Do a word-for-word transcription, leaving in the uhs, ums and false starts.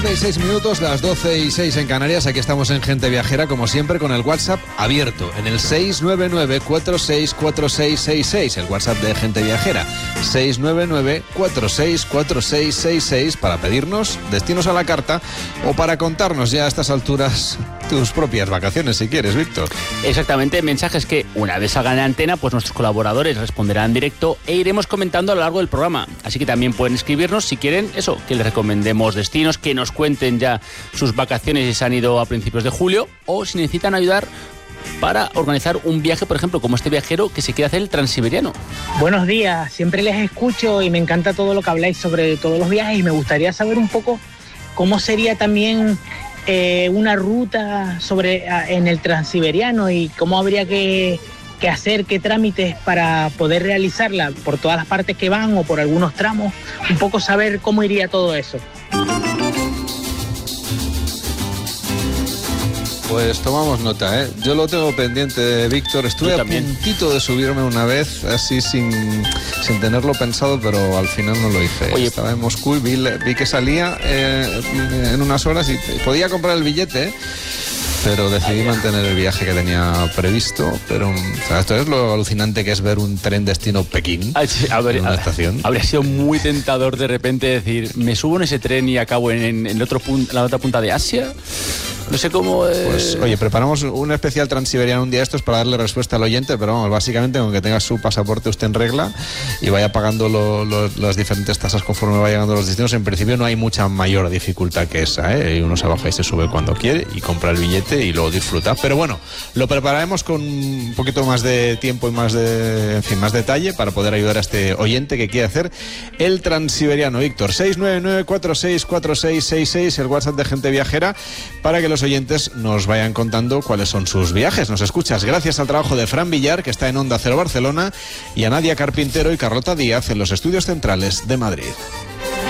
seis minutos, las doce y seis en Canarias. Aquí estamos en Gente Viajera, como siempre, con el WhatsApp abierto en el seis nueve nueve, cuatro seis cuatro seis seis seis, el WhatsApp de Gente Viajera, seis nueve nueve, cuatro seis cuatro seis seis seis, para pedirnos destinos a la carta o para contarnos ya a estas alturas tus propias vacaciones, si quieres, Víctor. Exactamente, mensajes que una vez salgan en antena, pues nuestros colaboradores responderán en directo e iremos comentando a lo largo del programa. Así que también pueden escribirnos si quieren eso, que les recomendemos destinos, que nos cuenten ya sus vacaciones si se han ido a principios de julio, o si necesitan ayudar para organizar un viaje, por ejemplo, como este viajero que se quiere hacer el Transiberiano. Buenos días, siempre les escucho y me encanta todo lo que habláis sobre todos los viajes, y me gustaría saber un poco cómo sería también eh, una ruta sobre en el Transiberiano y cómo habría que, que hacer, qué trámites para poder realizarla, por todas las partes que van o por algunos tramos, un poco saber cómo iría todo eso. Pues tomamos nota, ¿eh? Yo lo tengo pendiente, Víctor. Estuve a puntito de subirme una vez, así sin, sin tenerlo pensado, pero al final no lo hice. Oye, estaba en Moscú y vi, vi que salía eh, en unas horas y podía comprar el billete, ¿eh? Pero decidí mantener el viaje que tenía previsto. Pero o sea, esto es lo alucinante que es ver un tren destino Pekín Ay, sí, ver, en una estación. Habría sido muy tentador de repente decir, me subo en ese tren y acabo en, en, el otro pun- la otra punta de Asia. No sé cómo... Eh... Pues oye, preparamos un especial Transiberiano un día estos para darle respuesta al oyente, pero vamos, básicamente con que tenga su pasaporte usted en regla y vaya pagando lo, lo, las diferentes tasas conforme va llegando a los destinos, en principio no hay mucha mayor dificultad que esa, ¿eh? Uno se baja y se sube cuando quiere y compra el billete y luego disfruta. Pero bueno, lo prepararemos con un poquito más de tiempo y más de, en fin, más detalle para poder ayudar a este oyente que quiere hacer el Transiberiano. Víctor, seis nueve nueve, cuatro seis cuatro seis seis seis, el WhatsApp de Gente Viajera, para que los oyentes nos vayan contando cuáles son sus viajes. Nos escuchas gracias al trabajo de Fran Villar, que está en Onda Cero Barcelona, y a Nadia Carpintero y Carlota Díaz en los estudios centrales de Madrid.